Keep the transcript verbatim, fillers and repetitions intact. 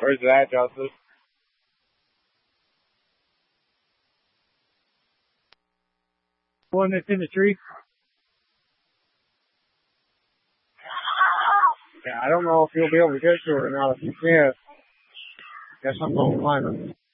Where's it at, Justice? One that's in the tree? Yeah, I don't know if you'll be able to get to it or not. If you can, guess I'm going to climb it.